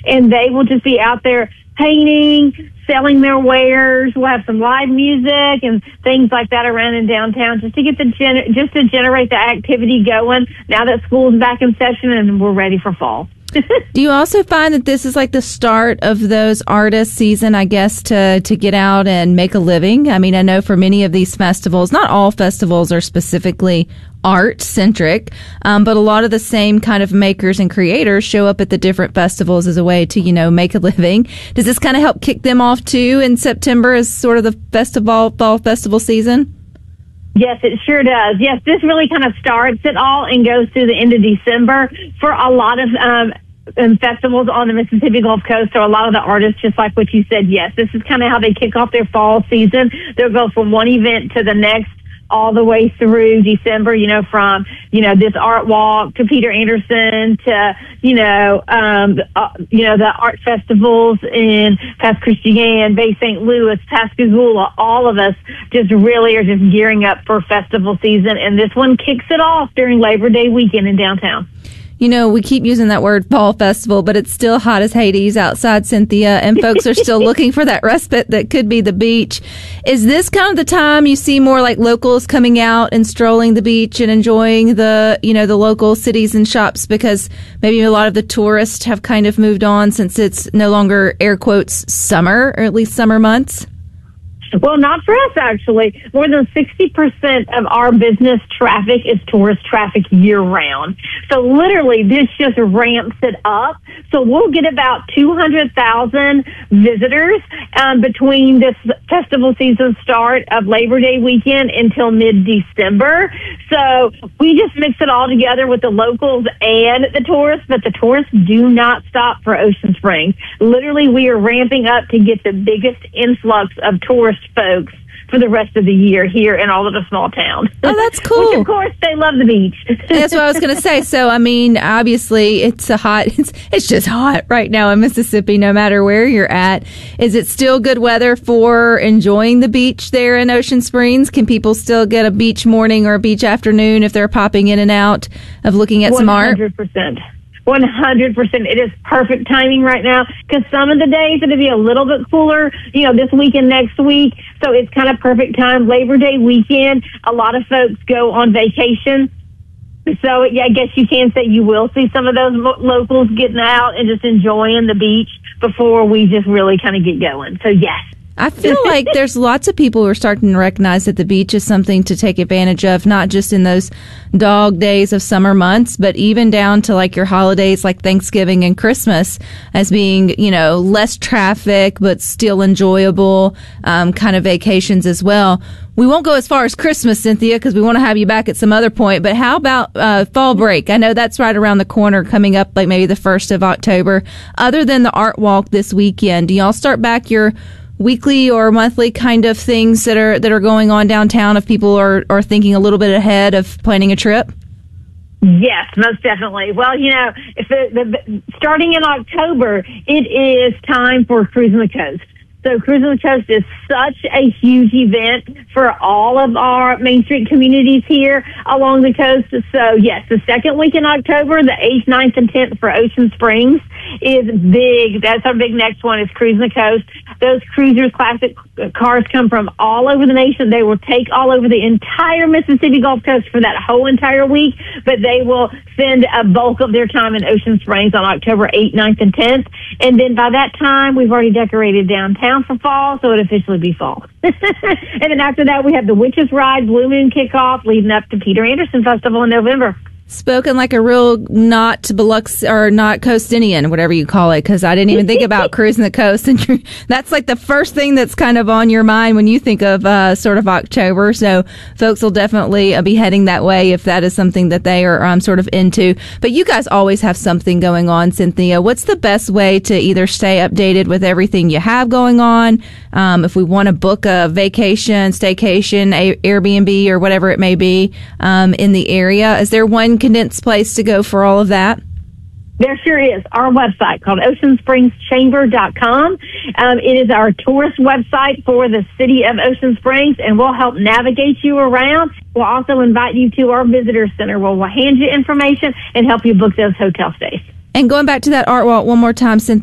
and they will just be out there painting, selling their wares. We'll have some live music and things like that around in downtown just to get to generate the activity going now that school's back in session and we're ready for fall. Do you also find that this is like the start of those artists' season, I guess, to get out and make a living? I mean, I know for many of these festivals, not all festivals are specifically art-centric, but a lot of the same kind of makers and creators show up at the different festivals as a way to, make a living. Does this kind of help kick them off, too, in September as sort of the fall festival season? Yes, it sure does. Yes, this really kind of starts it all and goes through the end of December for a lot of festivals on the Mississippi Gulf Coast, or a lot of the artists, just like what you said. Yes, this is kind of how they kick off their fall season. They'll go from one event to the next all the way through December, from, this art walk to Peter Anderson to, the art festivals in Pass Christian, Bay St. Louis, Pascagoula. All of us just really are just gearing up for festival season. And this one kicks it off during Labor Day weekend in downtown. We keep using that word fall festival, but it's still hot as Hades outside, Cynthia, and folks are still looking for that respite that could be the beach. Is this kind of the time you see more like locals coming out and strolling the beach and enjoying the local cities and shops, because maybe a lot of the tourists have kind of moved on since it's no longer, air quotes, summer, or at least summer months? Well, not for us, actually. More than 60% of our business traffic is tourist traffic year-round. So literally, this just ramps it up. So we'll get about 200,000 visitors between this festival season start of Labor Day weekend until mid-December. So we just mix it all together with the locals and the tourists, but the tourists do not stop for Ocean Springs. Literally, we are ramping up to get the biggest influx of tourist folks for the rest of the year here in all of the small towns. Oh, that's cool. Which, of course, they love the beach. That's what I was going to say. So, obviously, it's just hot right now in Mississippi, no matter where you're at. Is it still good weather for enjoying the beach there in Ocean Springs? Can people still get a beach morning or a beach afternoon if they're popping in and out of looking at some art? 100%. 100%. It is perfect timing right now because some of the days it'll be a little bit cooler, this week and next week. So it's kind of perfect time. Labor Day weekend, a lot of folks go on vacation. So, I guess you can say you will see some of those locals getting out and just enjoying the beach before we just really kind of get going. So, yes. I feel like there's lots of people who are starting to recognize that the beach is something to take advantage of, not just in those dog days of summer months, but even down to like your holidays like Thanksgiving and Christmas as being, less traffic, but still enjoyable kind of vacations as well. We won't go as far as Christmas, Cynthia, because we want to have you back at some other point. But how about fall break? I know that's right around the corner, coming up like maybe the 1st of October. Other than the art walk this weekend, do y'all start back your weekly or monthly kind of things that are going on downtown if people are thinking a little bit ahead of planning a trip? Yes, most definitely. Well, if starting in October, it is time for Cruising the Coast. So Cruising the Coast is such a huge event for all of our Main Street communities here along the coast. So, yes, the second week in October, the 8th, 9th, and 10th for Ocean Springs is big. That's our big next one is Cruising the Coast. Those cruisers, classic cars come from all over the nation. They will take all over the entire Mississippi Gulf Coast for that whole entire week, but they will spend a bulk of their time in Ocean Springs on October 8th, 9th, and 10th. And then by that time, we've already decorated downtown for fall, so it officially be fall. And then after that, we have the Witches Ride, Blue Moon kickoff, leading up to Peter Anderson Festival in November. Spoken like a real not Biloxi or not Coast Indian, whatever you call it, because I didn't even think about Cruising the Coast. And that's like the first thing that's kind of on your mind when you think of sort of October. So folks will definitely be heading that way if that is something that they are sort of into. But you guys always have something going on, Cynthia. What's the best way to either stay updated with everything you have going on? If we want to book a vacation, staycation, Airbnb, or whatever it may be in the area, is there one condensed place to go for all of that? There sure is. Our website called OceanSpringsChamber.com. It is our tourist website for the city of Ocean Springs, and we'll help navigate you around. We'll also invite you to our visitor center where we'll hand you information and help you book those hotel stays. And going back to that art walk one more time, Cynthia.